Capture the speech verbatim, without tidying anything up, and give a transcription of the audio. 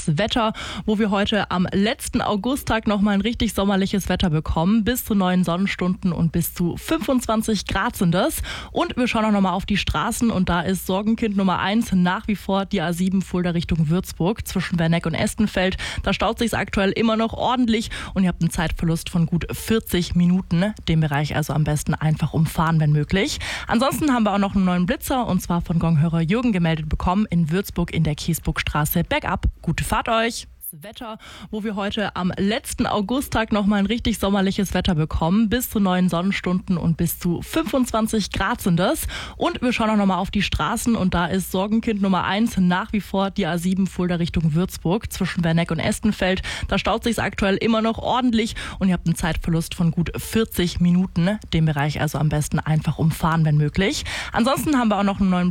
das Wetter, wo wir heute am letzten Augusttag nochmal ein richtig sommerliches Wetter bekommen. Bis zu neun Sonnenstunden und bis zu fünfundzwanzig Grad sind es. Und wir schauen auch nochmal auf die Straßen und da ist Sorgenkind Nummer eins nach wie vor die A sieben Fulda Richtung Würzburg zwischen Werneck und Estenfeld. Da staut sich aktuell immer noch ordentlich und ihr habt einen Zeitverlust von gut vierzig Minuten. Den Bereich also am besten einfach umfahren, wenn möglich. Ansonsten haben wir auch noch einen neuen Blitzer und zwar von Gonghörer Jürgen gemeldet bekommen in Würzburg in der Kiesburgstraße bergab. Gute Fahrt euch! Wetter, wo wir heute am letzten Augusttag nochmal ein richtig sommerliches Wetter bekommen. Bis zu neun Sonnenstunden und bis zu fünfundzwanzig Grad sind es. Und wir schauen auch nochmal auf die Straßen und da ist Sorgenkind Nummer eins nach wie vor die A sieben Fulda Richtung Würzburg zwischen Werneck und Estenfeld. Da staut sich aktuell immer noch ordentlich und ihr habt einen Zeitverlust von gut vierzig Minuten. Den Bereich also am besten einfach umfahren, wenn möglich. Ansonsten haben wir auch noch einen neuen